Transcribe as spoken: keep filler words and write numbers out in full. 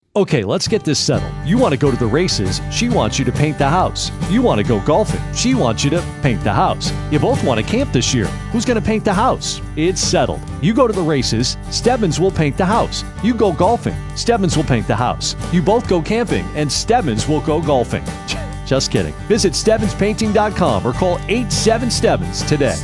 Okay, let's get this settled. You want to go to the races, she wants you to paint the house. You want to go golfing, she wants you to paint the house. You both want to camp this year. Who's going to paint the house? It's settled. You go to the races, Stebbins will paint the house. You go golfing, Stebbins will paint the house. You both go camping, and Stebbins will go golfing. Just kidding. Visit Stebbins Painting dot com or call eight seven Stebbins today.